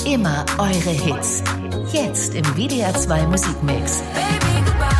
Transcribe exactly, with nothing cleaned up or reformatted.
Immer eure Hits. Jetzt im W D R zwei Musikmix. Baby, goodbye.